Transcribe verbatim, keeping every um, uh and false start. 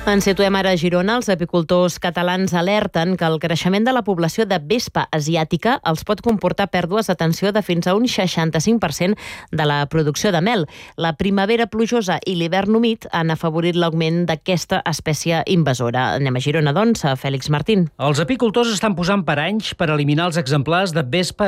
Ens situem ara a Girona. Els apicultors catalans alerten que el creixement de la població de vespa asiàtica els pot comportar pèrdues d'atenció de fins a un seixanta-cinc per cent de la producció de mel. La primavera plujosa i l'hivern humit han afavorit l'augment d'aquesta espècie invasora. Anem a Girona, doncs, a Fèlix Martín. Els apicultors estan posant paranys per eliminar els exemplars de vespa